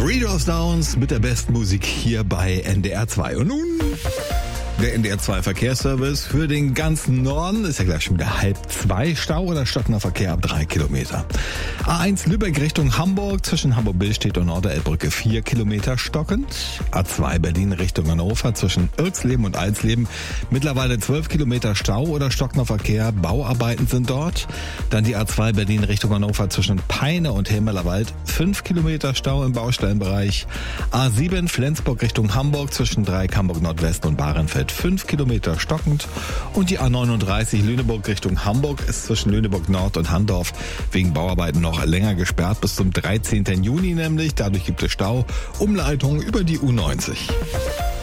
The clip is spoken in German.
Three Doors Down mit der besten Musik hier bei NDR 2. Und nun der NDR 2 Verkehrsservice für den ganzen Norden. Ist ja gleich schon wieder 1:30. Stau oder stockender Verkehr ab 3 Kilometer. A1 Lübeck Richtung Hamburg zwischen Hamburg-Billstedt und Norderelbbrücke 4 Kilometer stockend. A2 Berlin Richtung Hannover zwischen Irxleben und Alsleben mittlerweile 12 Kilometer Stau oder stockender Verkehr. Bauarbeiten sind dort. Dann die A2 Berlin Richtung Hannover zwischen Peine und Helmerlerwald 5 Kilometer Stau im Baustellenbereich. A7 Flensburg Richtung Hamburg zwischen Dreieck Hamburg Nordwest und Bahrenfeld 5 Kilometer stockend. Und die A39 Lüneburg Richtung Hamburg ist zwischen Lüneburg Nord und Handorf wegen Bauarbeiten noch länger gesperrt bis zum 13. Juni nämlich. Dadurch gibt es Stau. Umleitung über die U90.